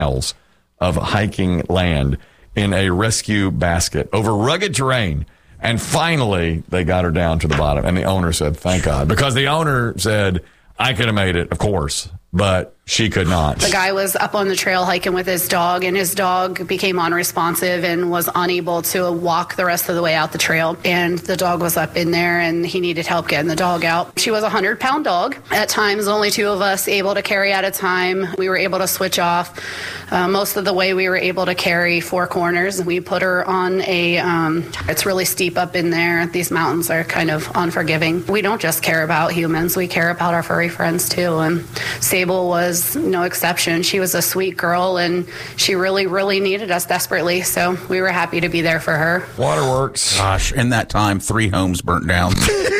miles of hiking land in a rescue basket over rugged terrain. And finally, they got her down to the bottom. And the owner said, thank God. Because the owner said, I could have made it, of course, but she could not. The guy was up on the trail hiking with his dog, and his dog became unresponsive and was unable to walk the rest of the way out the trail. And the dog was up in there, and he needed help getting the dog out. She was a 100-pound dog. At times, only 2 of us able to carry at a time. We were able to switch off. Most of the way, we were able to carry 4 corners. We put her on it's really steep up in there. These mountains are kind of unforgiving. We don't just care about humans. We care about our furry friends, too. And Sable was no exception. She was a sweet girl, and she really, really needed us desperately. So we were happy to be there for her. Waterworks. Gosh, in that time, 3 homes burnt down.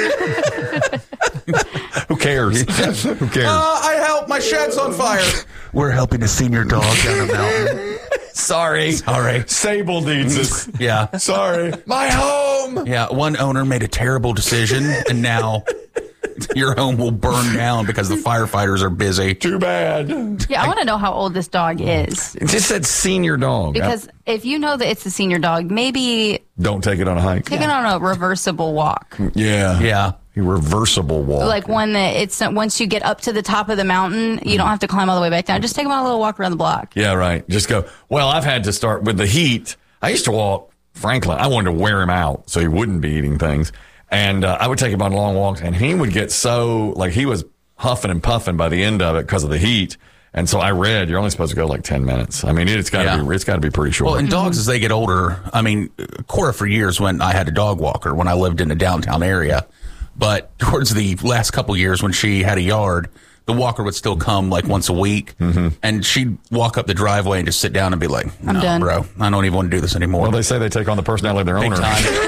Who cares? Who cares? I help. My shed's on fire. We're helping a senior dog down a mountain. Sorry. Sable needs us. Yeah. Sorry. My home. Yeah. One owner made a terrible decision, and now your home will burn down because the firefighters are busy. Too bad. Yeah, I want to know how old this dog is. It just said senior dog. Because if you know that it's a senior dog, maybe don't take it on a hike. Take it on a reversible walk. Yeah. Yeah. A reversible walk. Like one that it's once you get up to the top of the mountain, you don't have to climb all the way back down. Just take them on a little walk around the block. Yeah, right. Just go. Well, I've had to start with the heat. I used to walk Franklin. I wanted to wear him out so he wouldn't be eating things. And I would take him on long walks, and he would get so, like, he was huffing and puffing by the end of it because of the heat. And so I read you're only supposed to go like 10 minutes. I mean, it's got to be pretty short. Well, and dogs, as they get older, I mean, Cora for years when I had a dog walker when I lived in the downtown area. But towards the last couple of years when she had a yard, the walker would still come like once a week. Mm-hmm. And she'd walk up the driveway and just sit down and be like, no, I'm done, bro. I don't even want to do this anymore. Well, they say they take on the personality of their owner.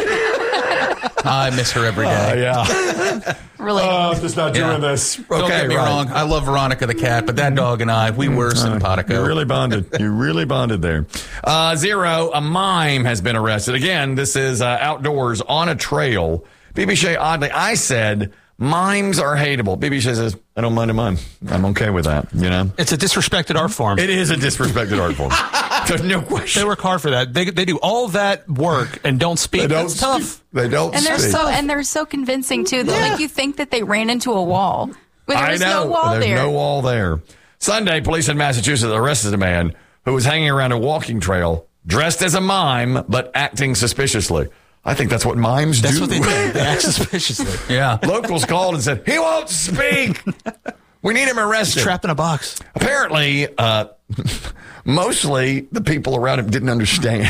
I miss her every day. Yeah. Really? I'm just not doing this. Don't get me wrong. I love Veronica the cat, but that dog and I, we were simpatico. You really bonded. You really bonded there. 0, a mime has been arrested. Again, this is outdoors on a trail. BB Shea, oddly, I said mimes are hateable. BB Shea says, I don't mind a mime. I'm okay with that, you know? It's a disrespected art form. It is a disrespected art form. There's no question. They work hard for that. They do all that work and don't speak. That's tough. They don't speak. They're so convincing, too. That, like, you think that they ran into a wall. But there's no wall there. There's no wall there. Sunday, police in Massachusetts arrested a man who was hanging around a walking trail dressed as a mime but acting suspiciously. I think that's what mimes do. That's what they do. They act suspiciously. Yeah. Locals called and said, he won't speak. We need him arrested. He's trapped in a box. Apparently, mostly the people around him didn't understand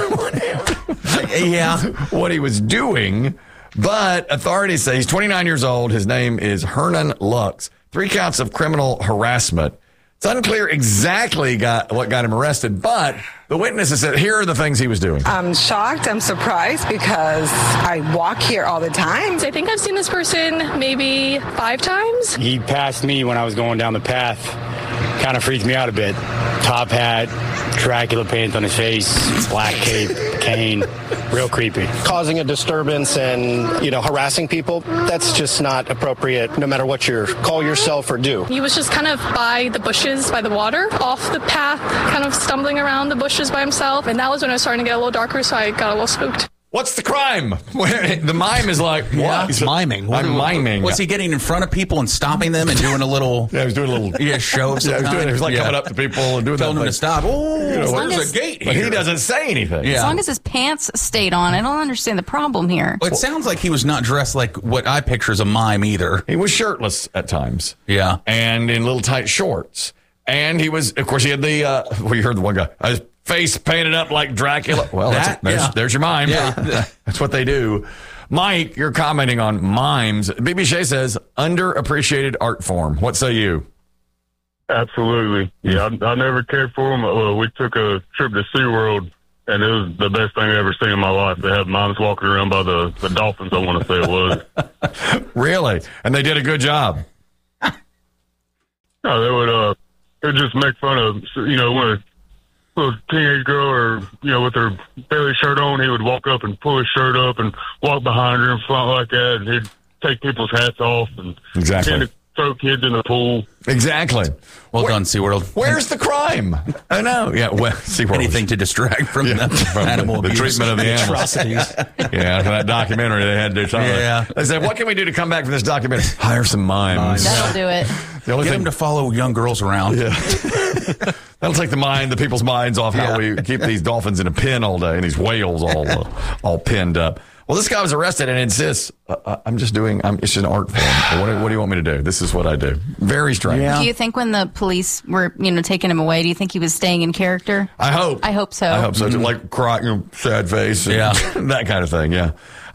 what he was doing. But authorities say he's 29 years old. His name is Hernan Lux. 3 counts of criminal harassment. It's unclear exactly what got him arrested, but the witnesses said, here are the things he was doing. I'm shocked. I'm surprised because I walk here all the time. I think I've seen this person maybe 5 times. He passed me when I was going down the path. Kind of freaked me out a bit. Top hat, Dracula paint on his face, black cape, cane. Real creepy. Causing a disturbance and, harassing people, that's just not appropriate no matter what you call yourself or do. He was just kind of by the bushes, by the water, off the path, kind of stumbling around the bushes by himself. And that was when it was starting to get a little darker, so I got a little spooked. What's the crime? The mime is like, what? He's miming. I'm miming. Was he getting in front of people and stopping them and doing a little... he was doing a little... show of some kind? He was like coming up to people and doing telling that. them to stop. Oh, there's a gate here. But he doesn't say anything. As long as his pants stayed on, I don't understand the problem here. Well, it sounds like he was not dressed like what I picture as a mime either. He was shirtless at times. Yeah. And in little tight shorts. And he was, of course, he had the, you heard the one guy, his face painted up like Dracula. Well, there's your mime. Yeah. That's what they do. Mike, you're commenting on mimes. BB Shea says, underappreciated art form. What say you? Absolutely. Yeah, I never cared for them. We took a trip to SeaWorld, and it was the best thing I've ever seen in my life. They had mimes walking around by the dolphins, I want to say it was. Really? And they did a good job. No, they would just make fun of, when a little teenage girl or, with her belly shirt on, he would walk up and pull his shirt up and walk behind her and something like that. And he'd take people's hats off and throw kids in the pool. Exactly. Well done, SeaWorld. Where's the crime? I know. Yeah, well, SeaWorld. Anything to distract from the animal the abuse. treatment of the animals. Yeah, for that documentary, they had to do something. Yeah. They said, what can we do to come back from this documentary? Hire some mimes. That'll do it. The only Get thing them to follow young girls around. Yeah. That'll take the people's minds off how we keep these dolphins in a pen all day and these whales all pinned up. Well, this guy was arrested and insists, it's just an art form. What do you want me to do? This is what I do. Very strange. Do you think when the police were, taking him away, do you think he was staying in character? I hope. I hope so. I hope so. Like crying, sad face. And that kind of thing. Yeah.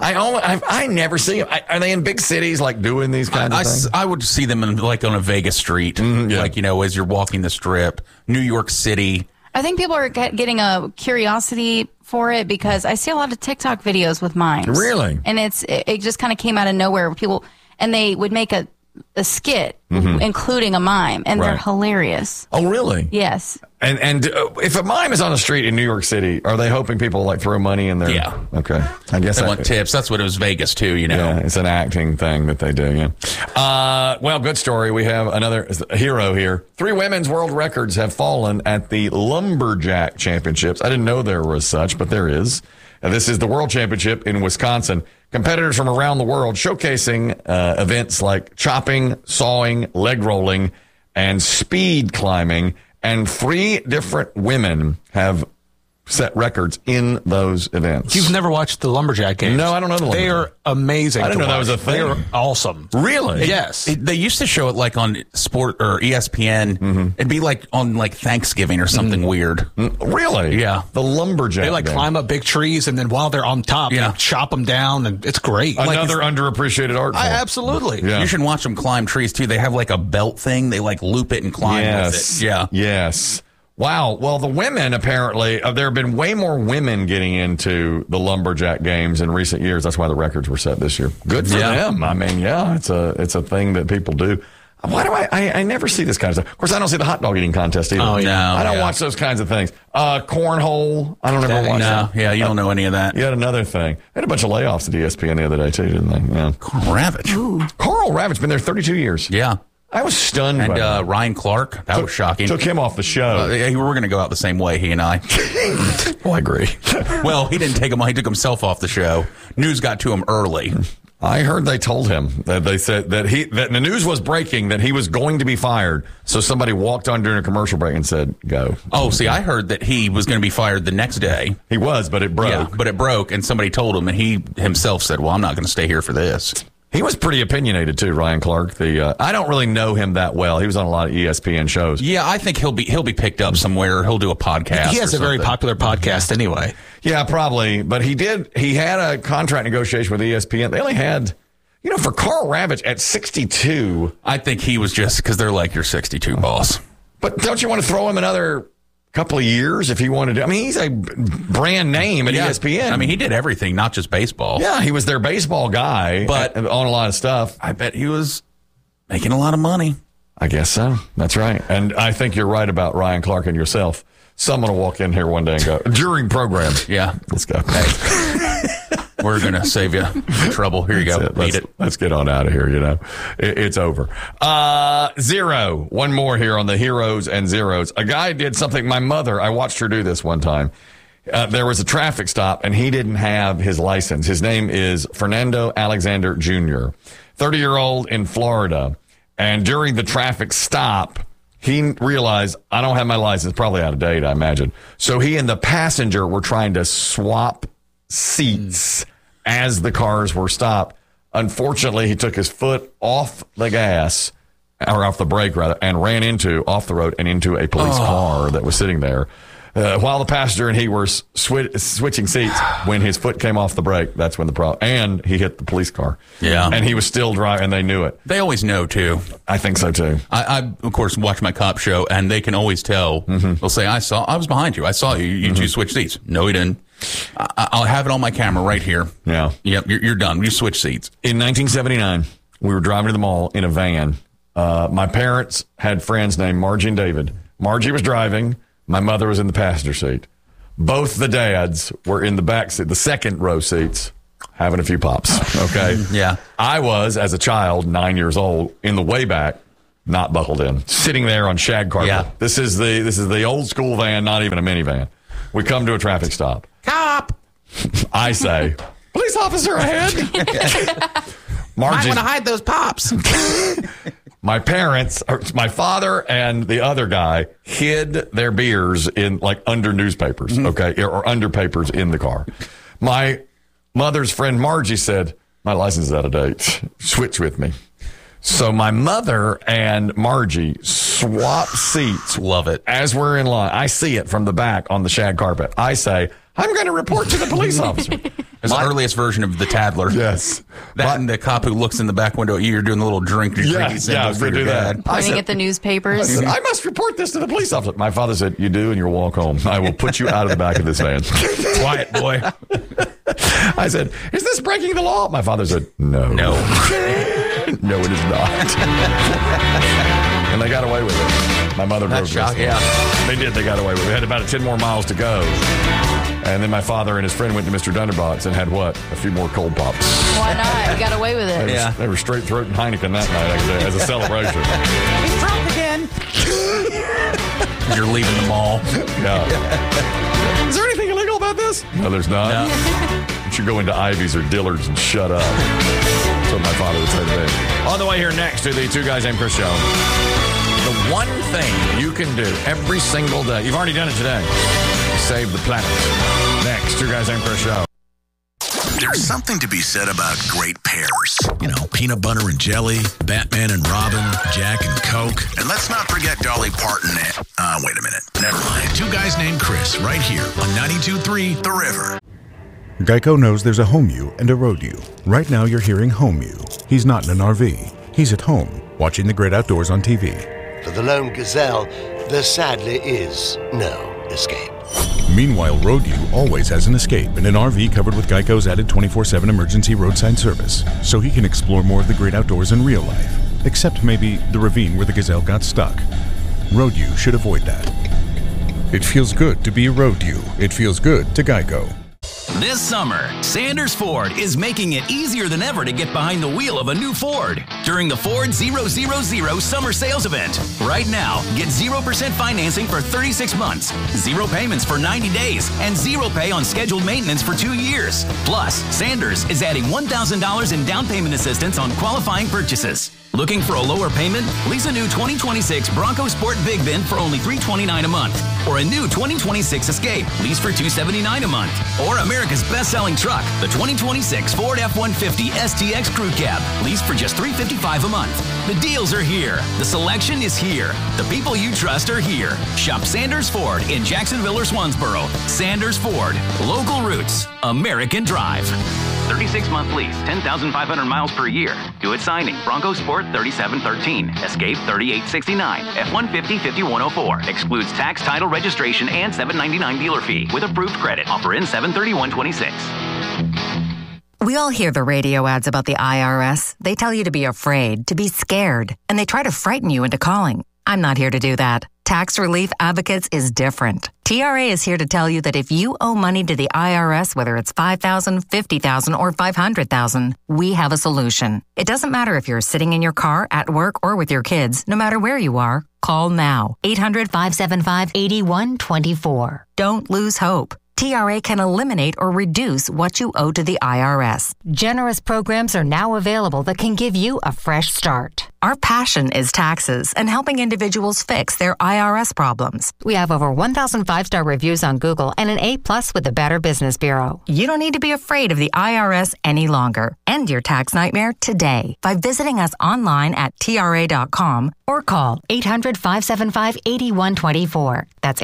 I never see them. Are they in big cities like doing these kinds of things? I would see them on a Vegas street, as you're walking the Strip, New York City. I think people are getting a curiosity for it because I see a lot of TikTok videos with mimes. Really? And it just kind of came out of nowhere where people, and they would make a skit including a mime, and they're hilarious. Oh, really? Yes. And if a mime is on the street in New York City, are they hoping people throw money in there? Yeah. Okay. I guess they want tips. That's what it was Vegas too, Yeah, it's an acting thing that they do, yeah. Well, good story. We have another hero here. 3 women's world records have fallen at the Lumberjack Championships. I didn't know there was such, but there is. And this is the World Championship in Wisconsin. Competitors from around the world showcasing events like chopping, sawing, leg rolling, and speed climbing. And 3 different women have set records in those events. You've never watched the Lumberjack games? No, I don't know the Lumberjack. They are amazing. I didn't know that was a thing. They are awesome. Really? Yes. They used to show it on Sport or ESPN. It'd be on Thanksgiving or something weird. Really? Yeah. The Lumberjack. They climb up big trees, and then while they're on top, they chop them down, and it's great. Another underappreciated art form. Absolutely. Yeah. You should watch them climb trees too. They have a belt thing. They loop it and climb with it. Yeah. Yes. Wow. Well, the women apparently, there have been way more women getting into the Lumberjack games in recent years. That's why the records were set this year. Good for them. I mean, it's a thing that people do. Why do I never see this kind of stuff? Of course, I don't see the hot dog eating contest either. Oh, no. I don't watch those kinds of things. Cornhole. I don't ever watch that. Yeah, you don't know any of that. You had another thing. They had a bunch of layoffs at ESPN the other day, too, didn't they? Yeah. Carl Ravitch. Ooh. Carl Ravitch been there 32 years. Yeah. I was stunned. And Ryan Clark, that was shocking. Took him off the show. We were going to go out the same way, he and I. Well, I agree. Well, he didn't take him. He took himself off the show. News got to him early. I heard they told him that they said that the news was breaking that he was going to be fired. So somebody walked on during a commercial break and said, "Go." Oh, see, I heard that he was going to be fired the next day. He was, but it broke. Yeah, but it broke, and somebody told him, and he himself said, "Well, I'm not going to stay here for this." He was pretty opinionated too, Ryan Clark. I don't really know him that well. He was on a lot of ESPN shows. Yeah, I think he'll be picked up somewhere. He'll do a podcast. He has a very popular podcast anyway. Yeah, probably. But he had a contract negotiation with ESPN. They only had, for Carl Ravitch at 62. I think he was just because they're like, "You're 62, boss." But don't you want to throw him another couple of years if he wanted to? I mean, he's a brand name at ESPN. I mean, he did everything, not just baseball. Yeah, he was their baseball guy, but on a lot of stuff. I bet he was making a lot of money. I guess so. That's right. And I think you're right about Ryan Clark and yourself. Someone will walk in here one day and go, during program. Yeah. Let's go. Hey. We're going to save you trouble. Here you go. Let's get on out of here, It's over. 0. One more here on the heroes and zeros. A guy did something. My mother, I watched her do this one time. There was a traffic stop, and he didn't have his license. His name is Fernando Alexander Jr., 30-year-old in Florida. And during the traffic stop, he realized, I don't have my license, probably out of date, I imagine. So he and the passenger were trying to swap seats as the cars were stopped. Unfortunately, he took his foot off the gas, or off the brake rather, and ran off the road and into a police car that was sitting there. While the passenger and he were switching seats, when his foot came off the brake, that's when the problem. And he hit the police car. Yeah. And he was still driving, and they knew it. They always know, too. I think so, too. I of course, watch my cop show, and they can always tell. They'll say, I was behind you. I saw you. You switched seats. No, he didn't. I'll have it on my camera right here. Yeah. Yep, you're done. You switch seats. In 1979, we were driving to the mall in a van. My parents had friends named Margie and David. Margie was driving. My mother was in the passenger seat. Both the dads were in the back seat, the second row seats. having a few pops. Okay. Yeah. I was, as a child, 9 years old, in the way back, not buckled in, sitting there on shag carpet. Yeah. This is the old school van, not even a minivan. We come to a traffic stop. Cop! I say, police officer ahead. Might want to hide those pops. My parents, or my father and the other guy, hid their beers in under newspapers, okay, or under papers in the car. My mother's friend Margie said, my license is out of date. Switch with me. So my mother and Margie swap seats. Love it. As we're in line. I see it from the back on the shag carpet. I say, I'm going to report to the police officer. It's the earliest version of the Tadler. Yes. That and the cop who looks in the back window at you, you're doing the little drink. Yeah, I was going to do that. Pointing at the newspapers. I said, I must report this to the police officer. My father said, you do, and you'll walk home. I will put you out of the back of this van. Quiet, boy. I said, is this breaking the law? My father said, no. No. No, it is not. And they got away with it. My mother drove this. Yeah. They did. They got away with it. We had about 10 more miles to go. And then my father and his friend went to Mr. Dunderbox and had what? A few more cold pops. Why not? You got away with it. They were straight throating Heineken that night as a celebration. He's drunk again. You're leaving the mall. Yeah. Is there anything illegal about this? No, there's not. No. You should go into Ivy's or Dillard's and shut up. That's what my father would say to me. On the way here next to the Two Guys Named Chris show. The one thing you can do every single day, you've already done it today, save the planet. Next, Two Guys Named Chris show. There's something to be said about great pairs. You know, peanut butter and jelly, Batman and Robin, Jack and Coke. And let's not forget Dolly Parton and... wait a minute. Never mind. Two Guys Named Chris, right here on 92.3 The River. Geico knows there's a home you and a road you. Right now you're hearing home you. He's not in an RV. He's at home, watching the great outdoors on TV. For the lone gazelle, there sadly is no escape. Meanwhile, Road U always has an escape in an RV covered with Geico's added 24/7 emergency roadside service, so he can explore more of the great outdoors in real life, except maybe the ravine where the gazelle got stuck. Road U should avoid that. It feels good to be Road U. It feels good to Geico. This summer, Sanders Ford is making it easier than ever to get behind the wheel of a new Ford during the Ford 000 Summer Sales Event. Right now, get 0% financing for 36 months, 0 payments for 90 days, and 0 pay on scheduled maintenance for 2 years. Plus, Sanders is adding $1,000 in down payment assistance on qualifying purchases. Looking for a lower payment? Lease a new 2026 Bronco Sport Big Bin for only $329 a month. Or a new 2026 Escape, lease for $279 a month. Or America's best-selling truck, the 2026 Ford F-150 STX Crew Cab, lease for just $355 a month. The deals are here. The selection is here. The people you trust are here. Shop Sanders Ford in Jacksonville or Swansboro. Sanders Ford. Local roots. American drive. 36-month lease, 10,500 miles per year. Do it signing. Bronco Sport 3713. Escape 3869. F-150 5104. Excludes tax, title, registration, and $799 dealer fee with approved credit. Offer in 7/31/26. We all hear the radio ads about the IRS. They tell you to be afraid, to be scared, and they try to frighten you into calling. I'm not here to do that. Tax Relief Advocates is different. TRA is here to tell you that if you owe money to the IRS, whether it's $5,000, $50,000, or $500,000, we have a solution. It doesn't matter if you're sitting in your car, at work, or with your kids. No matter where you are, call now. 800-575-8124. Don't lose hope. TRA can eliminate or reduce what you owe to the IRS. Generous programs are now available that can give you a fresh start. Our passion is taxes and helping individuals fix their IRS problems. We have over 1,000 5-star reviews on Google and an A+ with the Better Business Bureau. You don't need to be afraid of the IRS any longer. End your tax nightmare today by visiting us online at TRA.com or call 800-575-8124. That's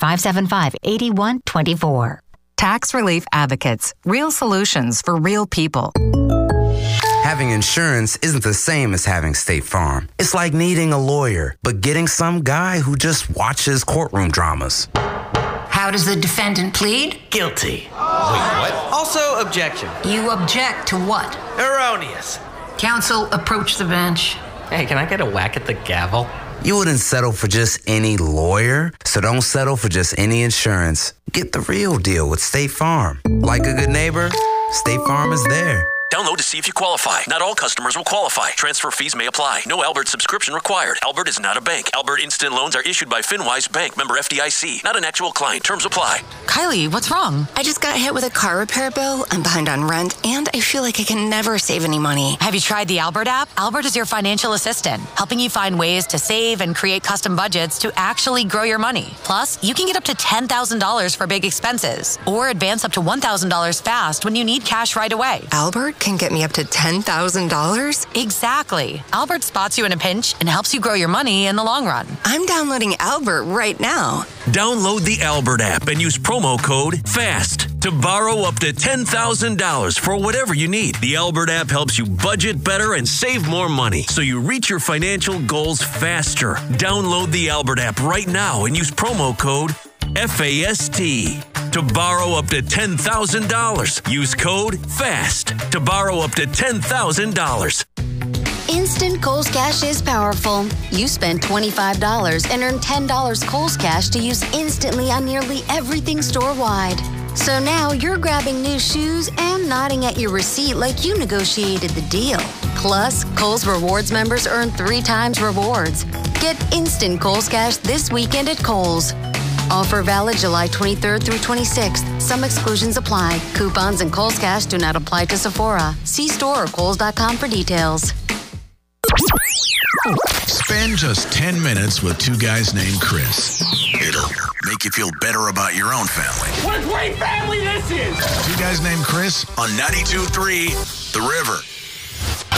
800-575-8124. Tax Relief Advocates. Real solutions for real people. Having insurance isn't the same as having State Farm. It's like needing a lawyer, but getting some guy who just watches courtroom dramas. How does the defendant plead? Guilty. Wait, what? Also, objection. You object to what? Erroneous. Counsel, approach the bench. Hey, can I get a whack at the gavel? You wouldn't settle for just any lawyer, so don't settle for just any insurance. Get the real deal with State Farm. Like a good neighbor, State Farm is there. Download to see if you qualify. Not all customers will qualify. Transfer fees may apply. No Albert subscription required. Albert is not a bank. Albert Instant Loans are issued by FinWise Bank, member FDIC. Not an actual client. Terms apply. Kylie, what's wrong? I just got hit with a car repair bill. I'm behind on rent, and I feel like I can never save any money. Have you tried the Albert app? Albert is your financial assistant, helping you find ways to save and create custom budgets to actually grow your money. Plus, you can get up to $10,000 for big expenses, or advance up to $1,000 fast when you need cash right away. Albert can get me up to $10,000? Exactly. Albert spots you in a pinch and helps you grow your money in the long run. I'm downloading Albert right now. Download the Albert app and use promo code FAST to borrow up to $10,000 for whatever you need. The Albert app helps you budget better and save more money so you reach your financial goals faster. Download the Albert app right now and use promo code FAST to borrow up to $10,000. Use code FAST to borrow up to $10,000. Instant Kohl's Cash is powerful. You spend $25 and earn $10 Kohl's Cash to use instantly on nearly everything store-wide. So now you're grabbing new shoes and nodding at your receipt like you negotiated the deal. Plus, Kohl's Rewards members earn 3 times rewards. Get instant Kohl's Cash this weekend at Kohl's. Offer valid July 23rd through 26th. Some exclusions apply. Coupons and Kohl's Cash do not apply to Sephora. See store or Kohls.com for details. Spend just 10 minutes with 2 guys named Chris. It'll make you feel better about your own family. What a great family this is! 2 guys named Chris on 92.3 The River.